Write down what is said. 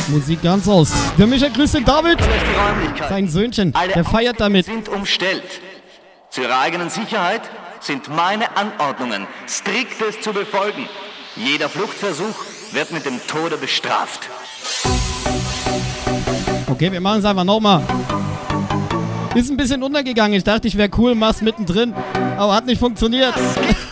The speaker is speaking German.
Musik ganz aus. Der Micha grüßt den David. Sein Söhnchen, der feiert damit. Sind umstellt. Zu ihrer eigenen Sicherheit sind meine Anordnungen striktes zu befolgen. Jeder Fluchtversuch wird mit dem Tode bestraft. Okay, wir machen es einfach nochmal. Ist ein bisschen untergegangen. Ich dachte, ich wäre cool, mach's mittendrin. Aber hat nicht funktioniert.